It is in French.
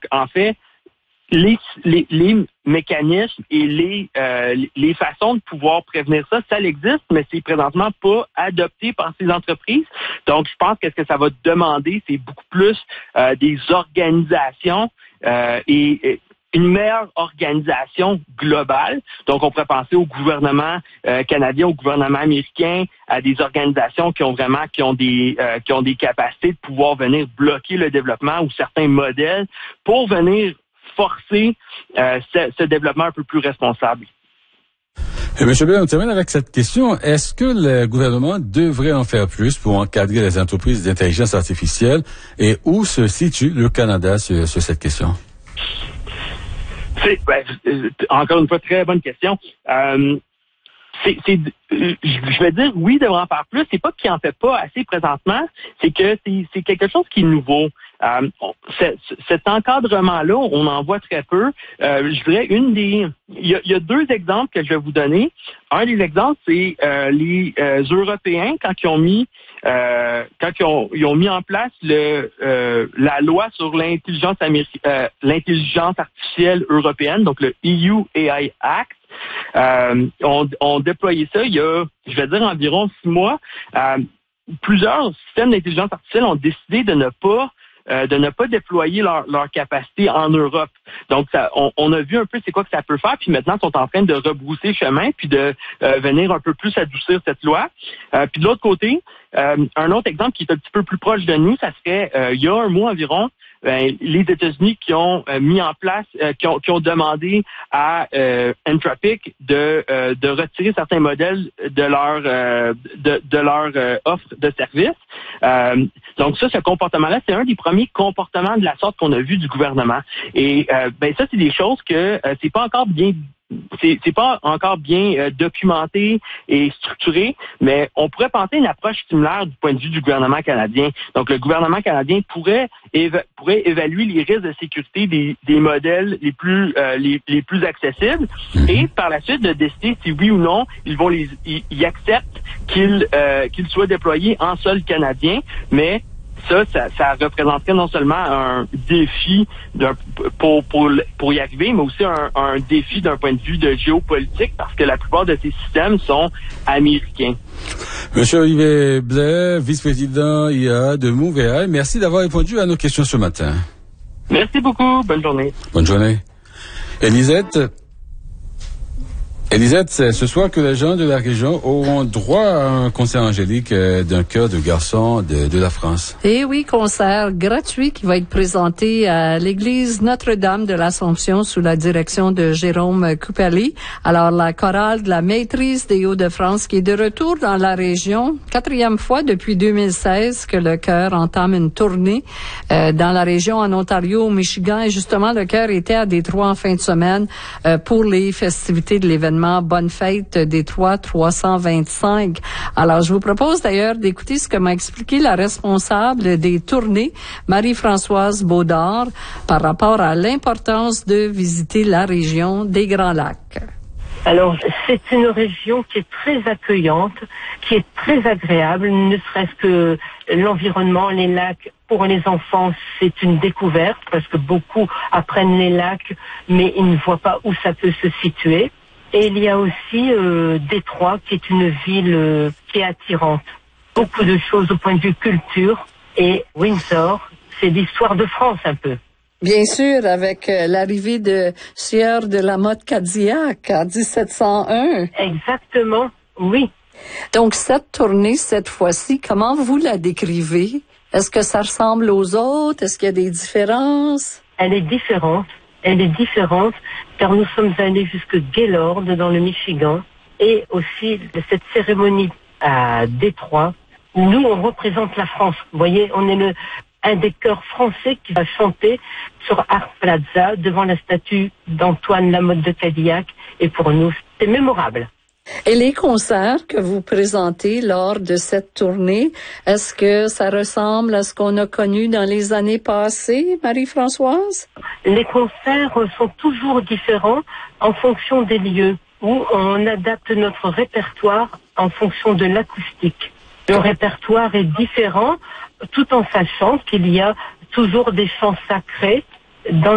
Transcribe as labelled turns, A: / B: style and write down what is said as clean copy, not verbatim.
A: en fait, les mécanismes et les façons de pouvoir prévenir ça existe, mais c'est présentement pas adopté par ces entreprises. Donc, je pense que ce que ça va demander, c'est beaucoup plus des organisations et une meilleure organisation globale. Donc, on pourrait penser au gouvernement canadien, au gouvernement américain, à des organisations qui ont des capacités de pouvoir venir bloquer le développement ou certains modèles pour venir forcer ce développement un peu plus responsable.
B: M. Blais, on termine avec cette question. Est-ce que le gouvernement devrait en faire plus pour encadrer les entreprises d'intelligence artificielle et où se situe le Canada sur cette question?
A: Encore une fois, très bonne question. Je vais dire oui, il devrait en faire plus. C'est pas qu'il en fait pas assez présentement, c'est que c'est quelque chose qui est nouveau. Cet encadrement-là, on en voit très peu. Je dirais il y a deux exemples que je vais vous donner. Un des exemples, c'est les Européens quand ils ont mis en place la loi sur l'intelligence artificielle européenne, donc le EU AI Act. On déployé ça il y a, je vais dire, environ 6 mois. Plusieurs systèmes d'intelligence artificielle ont décidé de ne pas déployer leur capacité en Europe. Donc, on a vu un peu c'est quoi que ça peut faire, puis maintenant, ils sont en train de rebrousser chemin, puis de venir un peu plus adoucir cette loi. Puis de l'autre côté, un autre exemple qui est un petit peu plus proche de nous, ça serait, il y a un mois environ, les États-Unis qui ont mis en place, qui ont demandé à Anthropic de retirer certains modèles de leur offre de service. Donc ça, ce comportement-là, c'est un des premiers comportements de la sorte qu'on a vu du gouvernement. Et ça, c'est des choses que c'est pas encore bien documenté et structuré, mais on pourrait penser une approche similaire du point de vue du gouvernement canadien. Donc, le gouvernement canadien pourrait évaluer les risques de sécurité des modèles les plus accessibles et par la suite de décider si oui ou non ils acceptent qu'ils soient déployés en sol canadien, mais ça représenterait non seulement un défi pour y arriver, mais aussi un défi d'un point de vue de géopolitique, parce que la plupart de ces systèmes sont américains.
B: Monsieur Olivier Blais, vice-président IA de Montréal, merci d'avoir répondu à nos questions ce matin.
A: Merci beaucoup. Bonne journée.
B: Bonne journée. Elisette, c'est ce soir que les gens de la région auront droit à un concert angélique d'un chœur de garçons de la France.
C: Et oui, concert gratuit qui va être présenté à l'église Notre-Dame de l'Assomption sous la direction de Jérôme Coupelli. Alors, la chorale de la Maîtrise des Hauts-de-France qui est de retour dans la région, 4e fois depuis 2016 que le chœur entame une tournée dans la région en Ontario, au Michigan. Et justement, le chœur était à Détroit en fin de semaine pour les festivités de l'événement Bonne Fête Détroit 325. Alors, je vous propose d'ailleurs d'écouter ce que m'a expliqué la responsable des tournées, Marie-Françoise Baudard, par rapport à l'importance de visiter la région des Grands Lacs.
D: Alors, c'est une région qui est très accueillante, qui est très agréable, ne serait-ce que l'environnement, les lacs. Pour les enfants, c'est une découverte parce que beaucoup apprennent les lacs, mais ils ne voient pas où ça peut se situer. Et il y a aussi Détroit, qui est une ville qui est attirante. Beaucoup de choses au point de vue culture. Et Windsor, c'est l'histoire de France un peu.
C: Bien sûr, avec l'arrivée de Sieur de la Motte Cadillac en 1701.
D: Exactement, oui.
C: Donc, cette tournée, cette fois-ci, comment vous la décrivez? Est-ce que ça ressemble aux autres? Est-ce qu'il y a des différences?
D: Elle est différente, car nous sommes allés jusque Gaylord, dans le Michigan, et aussi de cette cérémonie à Détroit. Nous, on représente la France. Vous voyez, on est un des chœurs français qui va chanter sur Art Plaza devant la statue d'Antoine Lamotte de Cadillac. Et pour nous, c'est mémorable.
C: Et les concerts que vous présentez lors de cette tournée, est-ce que ça ressemble à ce qu'on a connu dans les années passées, Marie-Françoise?
D: Les concerts sont toujours différents en fonction des lieux, où on adapte notre répertoire en fonction de l'acoustique. Le répertoire est différent, tout en sachant qu'il y a toujours des chants sacrés dans